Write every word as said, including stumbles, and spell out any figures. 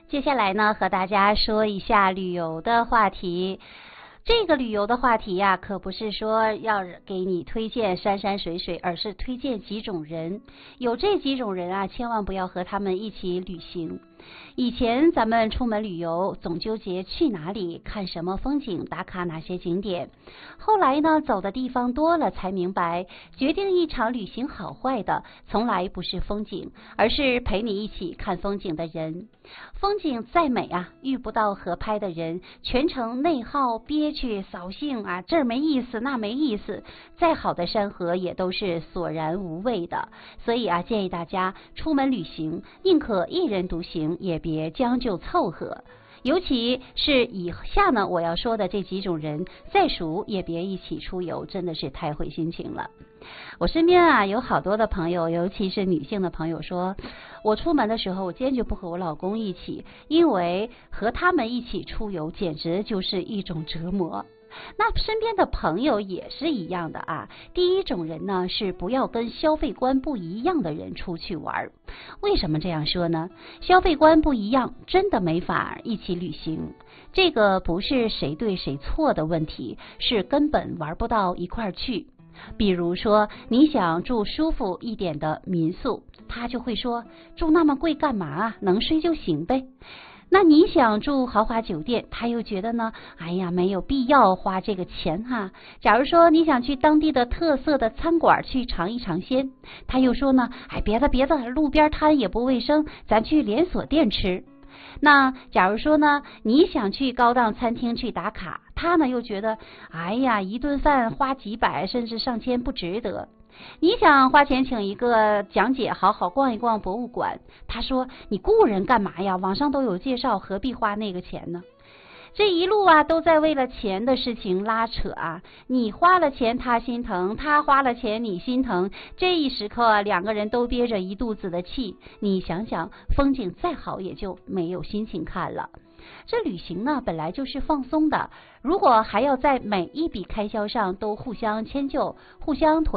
接下来呢，和大家说一下旅游的话题。这个旅游的话题呀、啊，可不是说要给你推荐山山水水，而是推荐几种人。有这几种人啊，千万不要和他们一起旅行。以前咱们出门旅游，总纠结去哪里、看什么风景、打卡哪些景点。后来呢，走的地方多了，才明白，决定一场旅行好坏的，从来不是风景，而是陪你一起看风景的人。风景再美啊，遇不到合拍的人，全程内耗、憋屈、扫兴啊，这儿没意思，那没意思。再好的山河也都是索然无味的。所以啊，建议大家出门旅行，宁可一人独行，也别将就凑合。尤其是以下呢，我要说的这几种人，再熟也别一起出游，真的是太毁心情了。我身边啊有好多的朋友，尤其是女性的朋友说，我出门的时候我坚决不和我老公一起，因为和他们一起出游简直就是一种折磨。那身边的朋友也是一样的啊。第一种人呢，是不要跟消费观不一样的人出去玩。为什么这样说呢？消费观不一样，真的没法一起旅行。这个不是谁对谁错的问题，是根本玩不到一块儿去。比如说，你想住舒服一点的民宿，他就会说，住那么贵干嘛啊？能睡就行呗。那你想住豪华酒店，他又觉得呢，哎呀，没有必要花这个钱哈。假如说你想去当地的特色的餐馆去尝一尝鲜，他又说呢，哎，别的别的，路边摊也不卫生，咱去连锁店吃。那假如说呢，你想去高档餐厅去打卡，他呢又觉得，哎呀，一顿饭花几百甚至上千不值得。你想花钱请一个讲解，好好逛一逛博物馆，他说你雇人干嘛呀？网上都有介绍，何必花那个钱呢？这一路啊都在为了钱的事情拉扯啊，你花了钱他心疼，他花了钱你心疼，这一时刻两个人都憋着一肚子的气，你想想，风景再好也就没有心情看了。这旅行呢本来就是放松的，如果还要在每一笔开销上都互相迁就、互相妥